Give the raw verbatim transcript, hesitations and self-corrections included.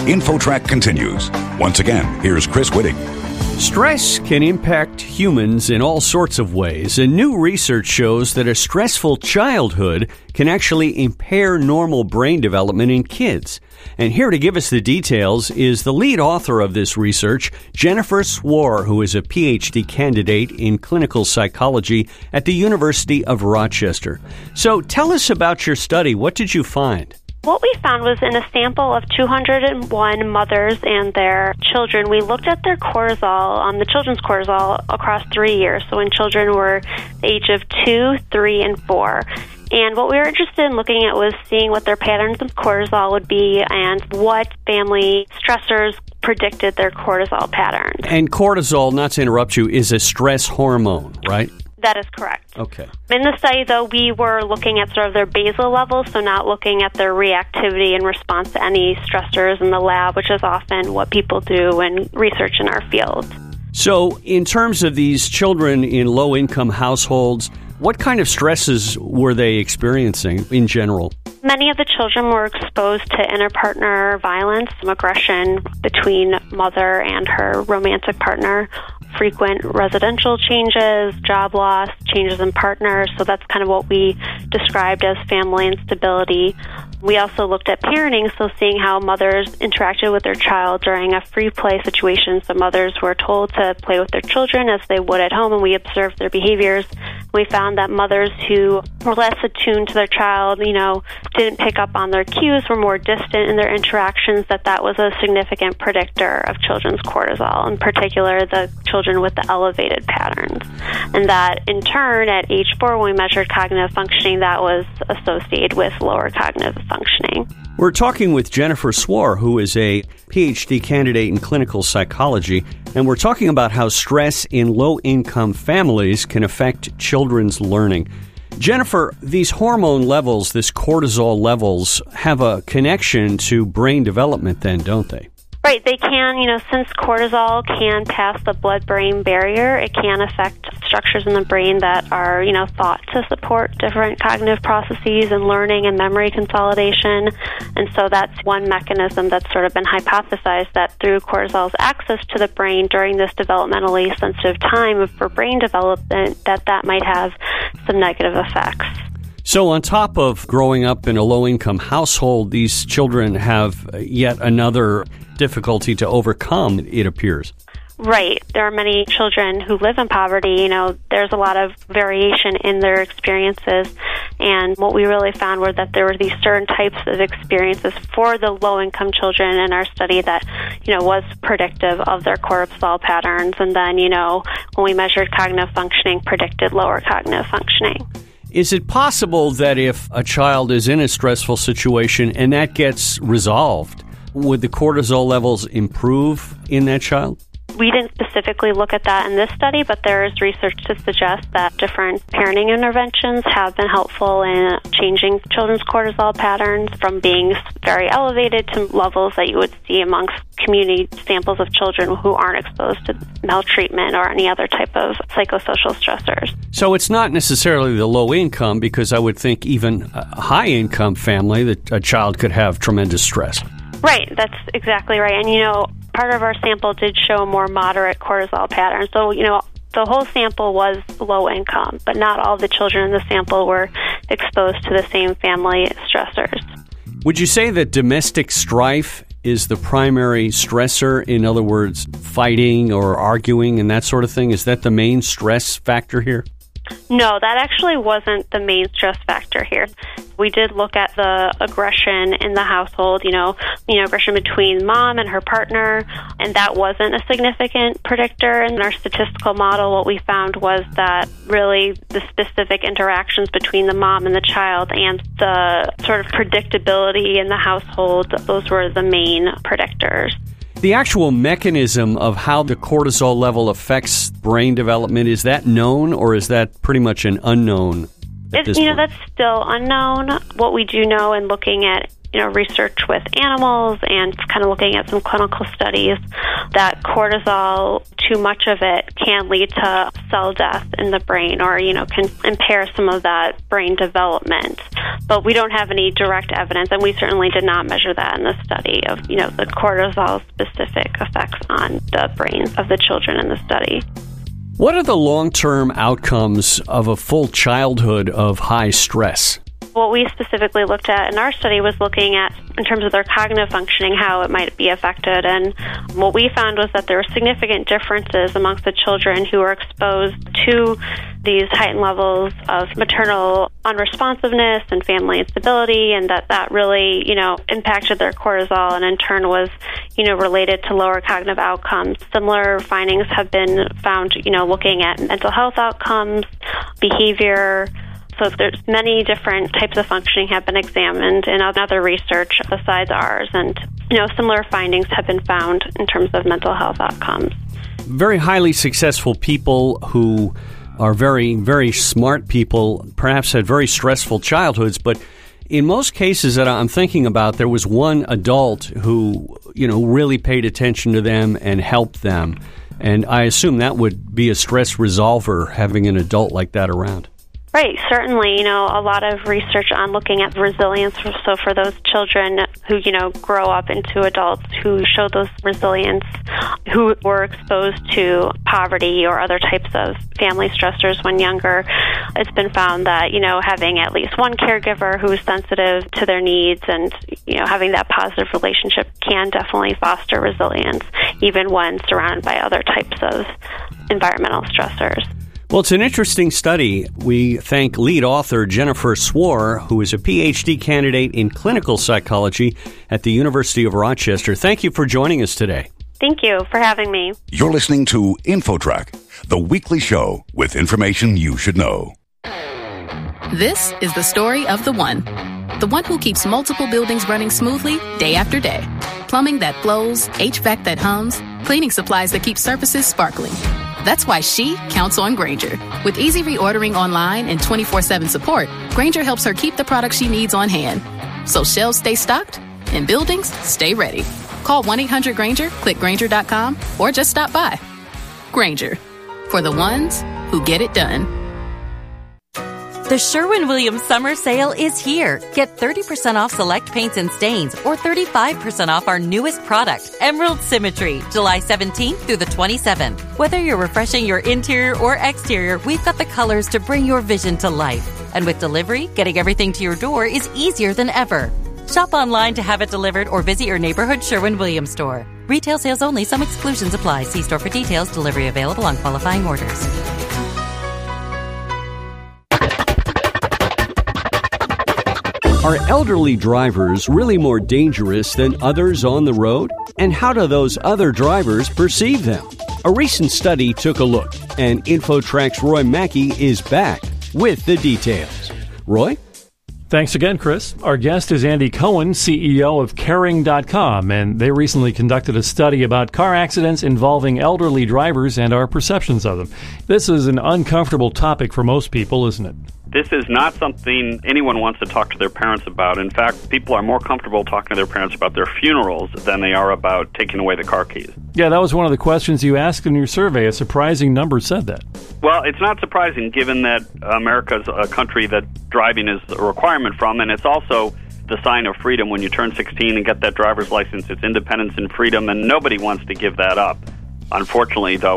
InfoTrack continues. Once again, here's Chris Whitting. Stress can impact humans in all sorts of ways, and new research shows that a stressful childhood can actually impair normal brain development in kids. And here to give us the details is the lead author of this research, Jennifer Swore, who is a P H D candidate in clinical psychology at the University of Rochester. So tell us about your study. What did you find? What we found was in a sample of two hundred one mothers and their children, we looked at their cortisol, um, the children's cortisol, across three years. So when children were the age of two, three, and four. And what we were interested in looking at was seeing what their patterns of cortisol would be and what family stressors predicted their cortisol patterns. And cortisol, not to interrupt you, is a stress hormone, right? That is correct. Okay. In the study, though, we were looking at sort of their basal levels, so not looking at their reactivity in response to any stressors in the lab, which is often what people do in research in our field. So in terms of these children in low-income households, what kind of stresses were they experiencing in general? Many of the children were exposed to interpartner violence, some aggression between mother and her romantic partner, frequent residential changes, job loss, changes in partners. So that's kind of what we described as family instability. We also looked at parenting, so seeing how mothers interacted with their child during a free play situation. So mothers were told to play with their children as they would at home, and we observed their behaviors. We found that mothers who were less attuned to their child, you know, didn't pick up on their cues, were more distant in their interactions, that that was a significant predictor of children's cortisol, in particular the children with the elevated patterns. And that, in turn, at age four, when we measured cognitive functioning, that was associated with lower cognitive functioning. We're talking with Jennifer Swore, who is a P H D candidate in clinical psychology, and we're talking about how stress in low-income families can affect children's learning. Jennifer, these hormone levels, this cortisol levels, have a connection to brain development then, don't they? Right, they can, you know, since cortisol can pass the blood-brain barrier, it can affect structures in the brain that are, you know, thought to support different cognitive processes and learning and memory consolidation. And so that's one mechanism that's sort of been hypothesized, that through cortisol's access to the brain during this developmentally sensitive time for brain development, that that might have some negative effects. So on top of growing up in a low-income household, these children have yet another difficulty to overcome, it appears. Right. There are many children who live in poverty. You know, there's a lot of variation in their experiences. And what we really found were that there were these certain types of experiences for the low-income children in our study that, you know, was predictive of their cortisol patterns. And then, you know, when we measured cognitive functioning, predicted lower cognitive functioning. Is it possible that if a child is in a stressful situation and that gets resolved, would the cortisol levels improve in that child? We didn't specifically look at that in this study, but there is research to suggest that different parenting interventions have been helpful in changing children's cortisol patterns from being very elevated to levels that you would see amongst community samples of children who aren't exposed to maltreatment or any other type of psychosocial stressors. So it's not necessarily the low income, because I would think even a high income family, that a child could have tremendous stress. Right, that's exactly right. And, you know, part of our sample did show more moderate cortisol patterns. So, you know, the whole sample was low income, but not all the children in the sample were exposed to the same family stressors. Would you say that domestic strife is the primary stressor? In other words, fighting or arguing and that sort of thing? Is that the main stress factor here? No, that actually wasn't the main stress factor here. We did look at the aggression in the household, you know, you know, aggression between mom and her partner, and that wasn't a significant predictor. In our statistical model, what we found was that really the specific interactions between the mom and the child and the sort of predictability in the household, those were the main predictors. The actual mechanism of how the cortisol level affects brain development, is that known, or is that pretty much an unknown? It's, you know, that's still unknown. What we do know in looking at you know, research with animals and kind of looking at some clinical studies that cortisol, too much of it, can lead to cell death in the brain or, you know, can impair some of that brain development. But we don't have any direct evidence, and we certainly did not measure that in the study of, you know, the cortisol-specific effects on the brains of the children in the study. What are the long-term outcomes of a full childhood of high stress? What we specifically looked at in our study was looking at, in terms of their cognitive functioning, how it might be affected. And what we found was that there were significant differences amongst the children who were exposed to these heightened levels of maternal unresponsiveness and family instability, and that that really, you know, impacted their cortisol and in turn was, you know, related to lower cognitive outcomes. Similar findings have been found, you know, looking at mental health outcomes, behavior. So there's many different types of functioning have been examined in other research besides ours, and, you know, similar findings have been found in terms of mental health outcomes. Very highly successful people who are very, very smart people, perhaps had very stressful childhoods, but in most cases that I'm thinking about, there was one adult who, you know, really paid attention to them and helped them. And I assume that would be a stress resolver, having an adult like that around. Right, certainly, you know, a lot of research on looking at resilience. So for those children who, you know, grow up into adults who show those resilience, who were exposed to poverty or other types of family stressors when younger, it's been found that, you know, having at least one caregiver who is sensitive to their needs and, you know, having that positive relationship can definitely foster resilience, even when surrounded by other types of environmental stressors. Well, it's an interesting study. We thank lead author Jennifer Swore, who is a P H D candidate in clinical psychology at the University of Rochester. Thank you for joining us today. Thank you for having me. You're listening to InfoTrack, the weekly show with information you should know. This is the story of the one. The one who keeps multiple buildings running smoothly day after day. Plumbing that flows, H V A C that hums, cleaning supplies that keep surfaces sparkling. That's why she counts on Grainger. With easy reordering online and twenty-four seven support, Grainger helps her keep the products she needs on hand. So shelves stay stocked and buildings stay ready. Call one eight hundred Grainger, click Grainger dot com, or just stop by. Grainger, for the ones who get it done. The Sherwin-Williams Summer Sale is here. Get thirty percent off select paints and stains or thirty-five percent off our newest product, Emerald Symmetry, July seventeenth through the twenty-seventh. Whether you're refreshing your interior or exterior, we've got the colors to bring your vision to life. And with delivery, getting everything to your door is easier than ever. Shop online to have it delivered or visit your neighborhood Sherwin-Williams store. Retail sales only. Some exclusions apply. See store for details. Delivery available on qualifying orders. Are elderly drivers really more dangerous than others on the road? And how do those other drivers perceive them? A recent study took a look, and InfoTrack's Roy Mackey is back with the details. Roy? Thanks again, Chris. Our guest is Andy Cohen, C E O of Caring dot com, and they recently conducted a study about car accidents involving elderly drivers and our perceptions of them. This is an uncomfortable topic for most people, isn't it? This is not something anyone wants to talk to their parents about. In fact, people are more comfortable talking to their parents about their funerals than they are about taking away the car keys. Yeah, that was one of the questions you asked in your survey. A surprising number said that. Well, it's not surprising given that America's a country that driving is a requirement from, and it's also the sign of freedom. When you turn sixteen and get that driver's license, it's independence and freedom, and nobody wants to give that up. Unfortunately, though,